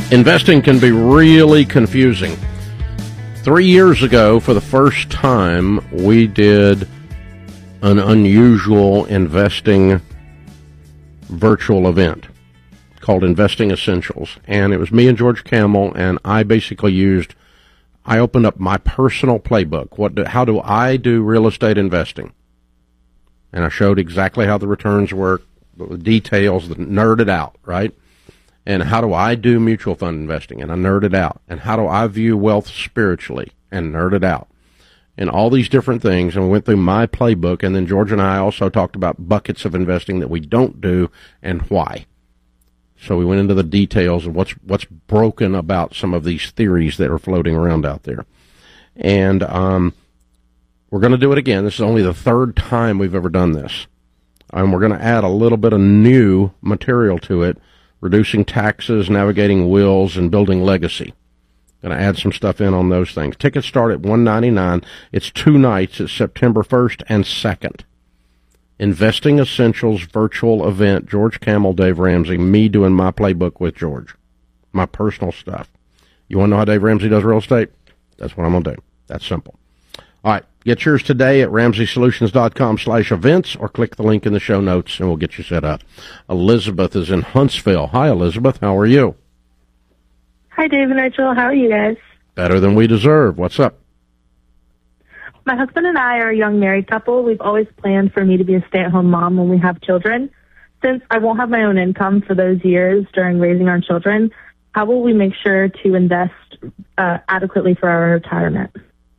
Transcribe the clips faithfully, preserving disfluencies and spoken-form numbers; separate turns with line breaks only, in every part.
Investing can be really confusing. Three years ago, for the first time, we did an unusual investing virtual event called Investing Essentials. And it was me and George Kamel, and I basically used, I opened up my personal playbook. What? Do, how do I do real estate investing? And I showed exactly how the returns work, the details, the nerded out, right? And how do I do mutual fund investing? And I nerded out. And how do I view wealth spiritually? And nerded out. And all these different things. And we went through my playbook. And then George and I also talked about buckets of investing that we don't do and why. So we went into the details of what's what's broken about some of these theories that are floating around out there. And um, we're going to do it again. This is only the third time we've ever done this. And we're going to add a little bit of new material to it. Reducing taxes, navigating wills, and building legacy. Going to add some stuff in on those things. Tickets start at one hundred ninety-nine dollars. It's two nights. It's September first and second. Investing Essentials virtual event. George Kamel, Dave Ramsey, me doing my playbook with George. My personal stuff. You want to know how Dave Ramsey does real estate? That's what I'm going to do. That's simple. All right. Get yours today at ramsey solutions dot com slash events or click the link in the show notes and we'll get you set up. Elizabeth is in Huntsville. Hi, Elizabeth. How are you?
Hi, Dave and Rachel. How are you guys?
Better than we deserve. What's up?
My husband and I are a young married couple. We've always planned for me to be a stay-at-home mom when we have children. Since I won't have my own income for those years during raising our children, how will we make sure to invest uh, adequately for our retirement?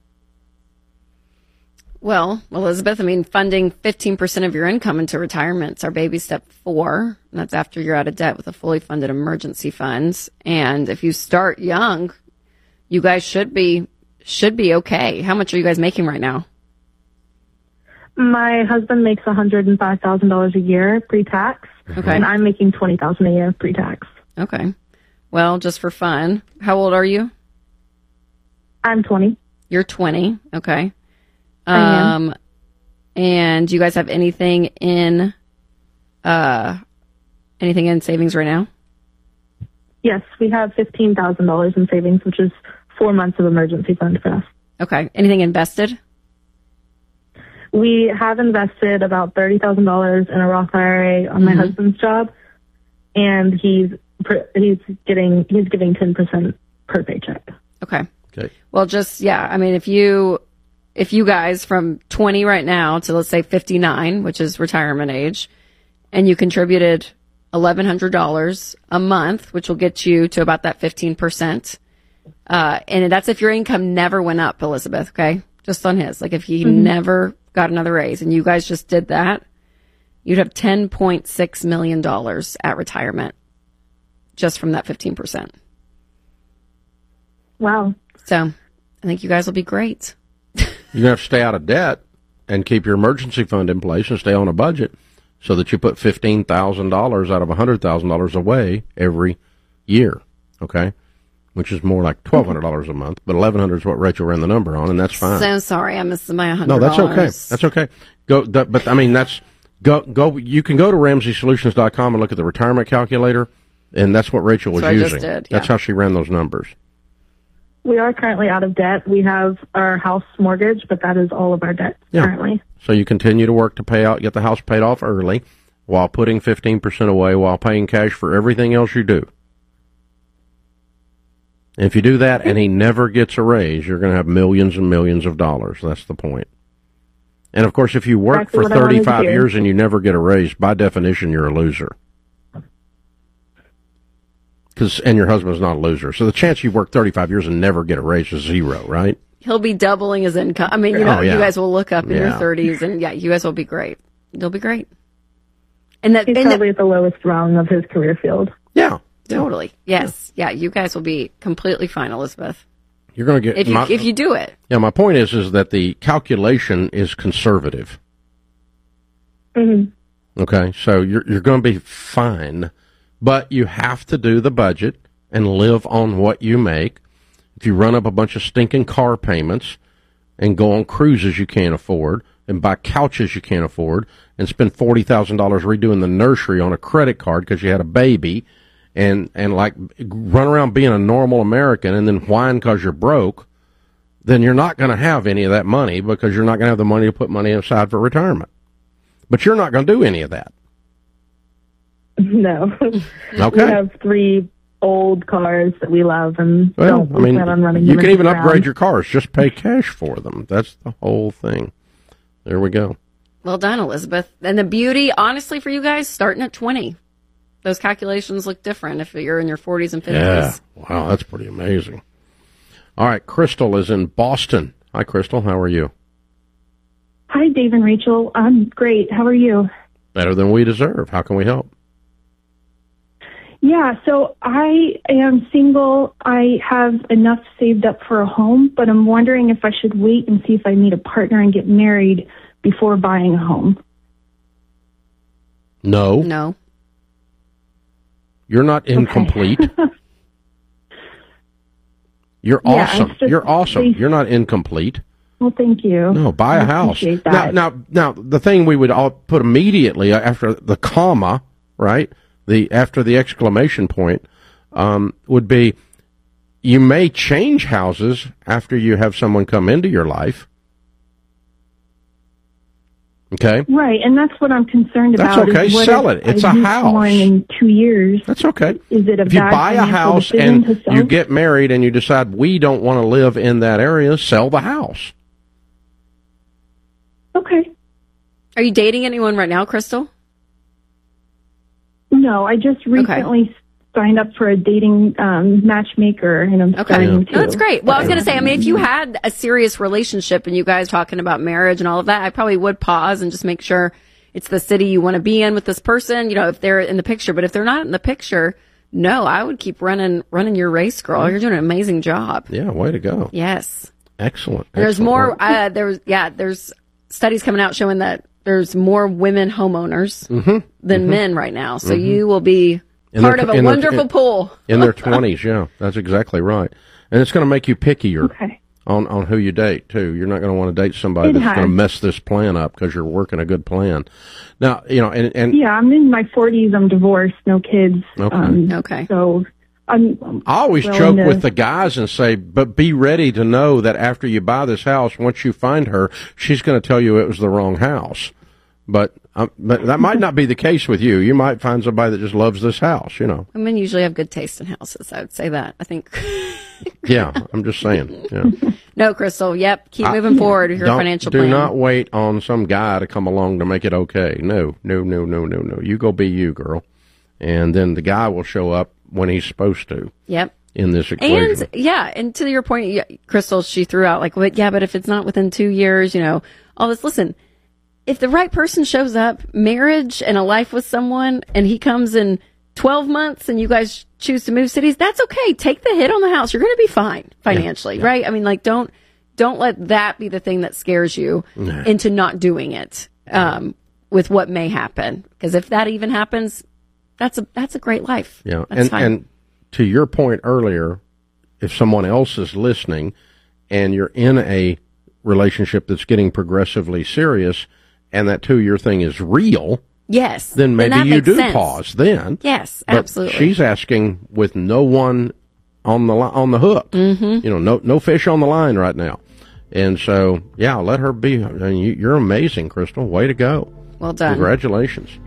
Well, Elizabeth, I mean, funding fifteen percent of your income into retirement is our baby step four. And that's after you're out of debt with a fully funded emergency fund. And if you start young, you guys should be should be okay. How much are you guys making right now?
My husband makes one hundred five thousand dollars a year pre-tax.
Okay.
And I'm making twenty thousand dollars a year pre-tax.
Okay. Well, just for fun, how old are you?
I'm twenty.
You're twenty. Okay.
I
Um, and do you guys have anything in, uh, anything in savings right now?
Yes, we have fifteen thousand dollars in savings, which is four months of emergency fund for us.
Okay. Anything invested?
We have invested about thirty thousand dollars in a Roth I R A on my
Mm-hmm.
husband's job, and he's he's getting he's giving ten percent per paycheck.
Okay.
Okay.
Well, just, yeah, I mean, if you, if you guys from twenty right now to, let's say, fifty-nine, which is retirement age, and you contributed eleven hundred dollars a month, which will get you to about that fifteen percent, uh, and that's if your income never went up, Elizabeth, okay? Just on his. Like, if he mm-hmm. never got another raise, and you guys just did that, you'd have ten point six million dollars at retirement just from that fifteen percent.
Wow.
So I think you guys will be great.
You're going to have to stay out of debt and keep your emergency fund in place and stay on a budget so that you put fifteen thousand dollars out of one hundred thousand dollars away every year, okay? Which is more like twelve hundred dollars a month, but eleven hundred dollars is what Rachel ran the number on, and that's fine.
So sorry, I missed my one hundred
No,
dollars.
that's okay. That's okay. Go, that, but I mean, that's go go. You can go to ramsey solutions dot com and look at the retirement calculator, and that's what Rachel was
that's what
using.
I just did, yeah.
That's how she ran those numbers.
We are currently out of debt. We have our house mortgage, but that is all of our debt
Yeah.
currently.
So you continue to work to pay out, get the house paid off early, while putting fifteen percent away, while paying cash for everything else you do. If you do that and he never gets a raise, you're going to have millions and millions of dollars. That's the point. And, of course, if you work
Exactly
for
what I wanted to
thirty-five
hear.
years and you never get a raise, by definition, you're a loser. 'Cause, and your husband's not a loser. So the chance you work thirty-five years and never get a raise is zero, right?
He'll be doubling his income. I mean, you know,
Oh, yeah.
you guys will look up in
Yeah.
your thirties, and yeah, you guys will be great. You'll be great. And that,
He's
and
probably
that
at the lowest rung of his career field.
Yeah.
totally, yes, yeah. You guys will be completely fine, Elizabeth,
You're going to get...
if you
my,
if you do it.
Yeah, my point is, is that the calculation is conservative.
Mm-hmm.
Okay, so you're you're going to be fine, but you have to do the budget and live on what you make. If you run up a bunch of stinking car payments and go on cruises you can't afford and buy couches you can't afford and spend forty thousand dollars redoing the nursery on a credit card because you had a baby and, and like run around being a normal American and then whine because you're broke, then you're not going to have any of that money because you're not going to have the money to put money aside for retirement. But you're not going to do any of that.
No.
Okay.
We have three old cars that we love, and
Well,
don't
I mean,
plan on running
you
them
can
into
even
the
upgrade
ground.
your cars. Just pay cash for them. That's the whole thing. There we go.
Well done, Elizabeth. And the beauty, honestly, for you guys, starting at twenty. Those calculations look different if you're in your forties and fifties.
Yeah. Wow, that's pretty amazing. All right, Crystal is in Boston. Hi, Crystal. How are you?
Hi, Dave and Rachel. I'm great. How are you?
Better than we deserve. How can we help?
Yeah, so I am single. I have enough saved up for a home, but I'm wondering if I should wait and see if I meet a partner and get married before buying a home.
No.
No.
You're not incomplete. You're
Yeah,
awesome.
it's just
You're awesome.
really-
You're not incomplete.
Well, thank you.
No, buy a
I
house.
appreciate
Now,
that.
now, now, the thing we would all put immediately after the comma, right? The after the exclamation point, um, would be, you may change houses after you have someone come into your life. Okay,
Right, and that's what I'm concerned
That's
about.
okay.
Is what
Sell
if
it. It's
I
a
meet
house.
someone in two years.
that's okay.
Is it a
If you
bad
buy a
financial
house
decision
and
to sell?
you get married and you decide we don't want to live in that area, sell the house.
Okay.
Are you dating anyone right now, Crystal?
No, I just recently signed up for a dating um, matchmaker, and I'm
Okay.
starting
No,
to.
that's great. Well, I was going to say, I mean, if you had a serious relationship and you guys talking about marriage and all of that, I probably would pause and just make sure it's the city you want to be in with this person, you know, if they're in the picture. But if they're not in the picture, no, I would keep running, running your race, girl. You're doing an amazing job.
Yeah, way to go.
Yes.
Excellent.
There's
excellent
more,
work.
uh, there's, yeah, there's studies coming out showing that there's more women homeowners than men right now. So you will be
In
part
their-
of a
in their-
wonderful
in-
pool.
in their twenties, yeah, that's exactly right. And it's going to make you pickier
Okay.
on, on who you date, too. You're not going to want to date somebody
It
that's
has.
going to mess this plan up because you're working a good plan. Now, you know, and, and
Yeah, I'm in my forties. I'm divorced, no kids.
Okay.
Um,
Okay.
So I'm.
I always
willing
joke
to-
with the guys and say, but be ready to know that after you buy this house, once you find her, she's going to tell you it was the wrong house. But, um, but that might not be the case with you. You might find somebody that just loves this house, you know.
Women usually have good taste in houses. I would say that. I think.
Yeah, I'm just saying. Yeah.
No, Crystal. Yep. Keep moving forward with your
Don't-
financial
do
plan.
not wait on some guy to come along to make it okay. No, no, no, no, no, no. You go be you, girl. And then the guy will show up when he's supposed to
Yep.
in this equation.
And yeah, and to your point, yeah, Crystal, she threw out like, well, yeah, but if it's not within two years, you know, all this. Listen, if the right person shows up, marriage and a life with someone, and he comes in twelve months and you guys choose to move cities, that's okay. Take the hit on the house. You're going to be fine financially, right? I mean, like, don't, don't let that be the thing that scares you into not doing it, um, with what may happen. Because if that even happens, that's a, that's a great life.
Yeah,
That's
and
fine.
and to your point earlier, if someone else is listening and you're in a relationship that's getting progressively serious, and that two-year thing is real,
Yes.
then maybe
that
you
makes
do
sense.
pause then.
Yes,
But
absolutely.
she's asking with no one on the li- on the hook. Mm-hmm. You know, no no fish on the line right now. And so, yeah, let her be. I mean, you, you're amazing, Crystal. Way to go.
Well done.
Congratulations.